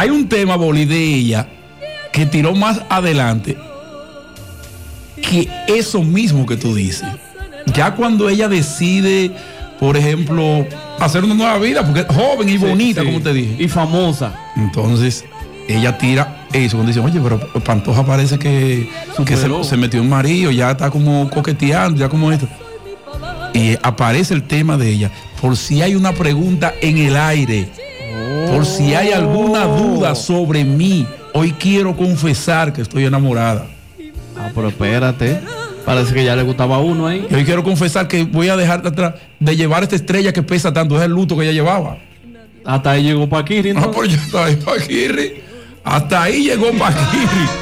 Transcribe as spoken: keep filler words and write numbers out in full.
hay un tema, Boli, de ella que tiró más adelante que eso mismo que tú dices. Ya cuando ella decide, por ejemplo, hacer una nueva vida, porque es joven y bonita, sí, sí, como te dije, y famosa, entonces ella tira eso cuando dice, oye, pero Pantoja parece que, que se, se metió un marido, ya está como coqueteando, ya como esto. Y aparece el tema de ella, por si hay una pregunta en el aire, oh, por si hay alguna duda sobre mí, hoy quiero confesar que estoy enamorada. Ah, pero espérate, parece que ya le gustaba a uno ahí. Hoy quiero confesar que voy a dejar de, atrás, de llevar esta estrella que pesa tanto, es el luto que ella llevaba. Hasta ahí llegó Paquirri, ¿no? Ah, pues ya está ahí Paquirri. Hasta ahí llegó Paquirri.